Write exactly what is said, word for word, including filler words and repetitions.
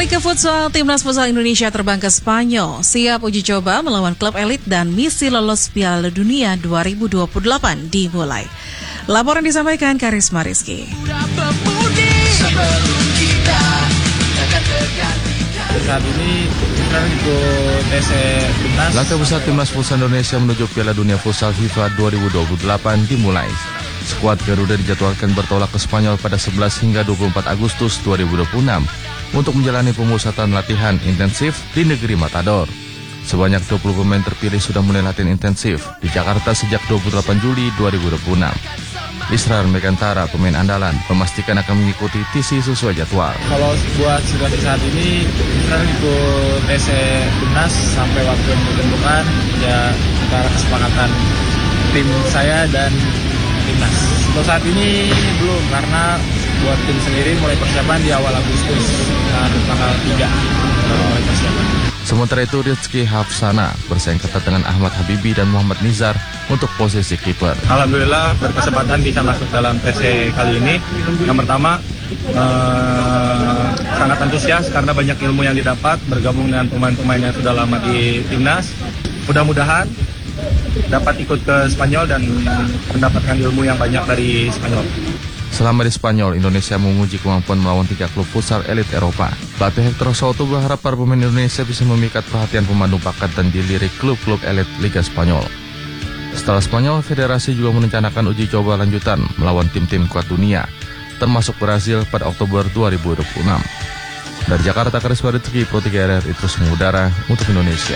Beralih ke futsal, Timnas Futsal Indonesia terbang ke Spanyol, siap uji coba melawan klub elit dan misi lolos Piala Dunia dua ribu dua puluh delapan dimulai. Laporan disampaikan Karisma Rizky. Saat ini kita ikut T C Timnas. Langkah besar Timnas Futsal Indonesia menuju Piala Dunia Futsal FIFA dua ribu dua puluh delapan dimulai. Skuad Garuda dijadwalkan bertolak ke Spanyol pada sebelas hingga dua puluh empat Agustus dua ribu dua puluh enam untuk menjalani pemusatan latihan intensif di negeri Matador. Sebanyak dua puluh pemain terpilih sudah mulai latihan intensif di Jakarta sejak dua puluh delapan Juli dua ribu dua puluh enam. Israel Megantara, pemain andalan, memastikan akan mengikuti T C sesuai jadwal. Kalau buat situasi saat ini, kita ikut T C Timnas sampai waktu yang ditentukan, ya antara kesepakatan tim saya dan Timnas. Untuk saat ini belum, karena buat tim sendiri mulai persiapan di awal Agustus, dan tanggal tiga mulai persiapan. Sementara itu Rizky Hafsana bersaing ketat dengan Ahmad Habibi dan Muhammad Nizar untuk posisi kiper. Alhamdulillah berkesempatan bisa masuk dalam T C kali ini. Yang pertama, eh, sangat antusias karena banyak ilmu yang didapat bergabung dengan pemain-pemain yang sudah lama di Timnas. Mudah-mudahan dapat ikut ke Spanyol dan mendapatkan ilmu yang banyak dari Spanyol. Selama di Spanyol, Indonesia menguji kemampuan melawan tiga klub futsal elit Eropa. Pelatih Hector Souto berharap para pemain Indonesia bisa memikat perhatian pemandu bakat dan dilirik klub-klub elit Liga Spanyol. Setelah Spanyol, federasi juga merencanakan uji coba lanjutan melawan tim-tim kuat dunia, termasuk Brazil pada Oktober dua ribu dua puluh enam. Dari Jakarta, Karisma Rizky, Pro tiga R R I terus mengudara untuk Indonesia.